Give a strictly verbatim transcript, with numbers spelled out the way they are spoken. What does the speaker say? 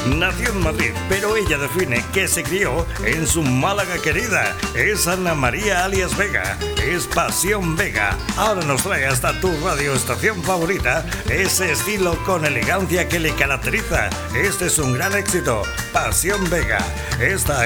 Nació en Madrid, pero ella define que se crió en su Málaga querida. Es Ana María alias Vega, es Pasión Vega. Ahora nos trae hasta tu radioestación favorita ese estilo con elegancia que le caracteriza. Este es un gran éxito, Pasión Vega. Esta